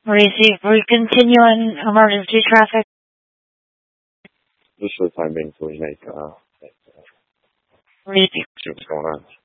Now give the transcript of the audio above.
Receive. We continue on emergency traffic. Just for the time being, so we make Receive. see what's going on.